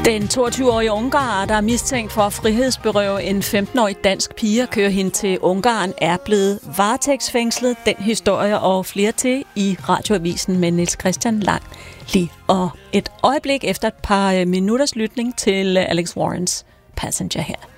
Den 22-årige ungarer, der er mistænkt for at frihedsberøve en 15-årig dansk pige og køre hende til Ungarn, er blevet varetægtsfængslet. Den historie og flere til i Radioavisen med Niels Christian Lang. Lige og et øjeblik efter et par minutters lytning til Alex Warrens Passenger her.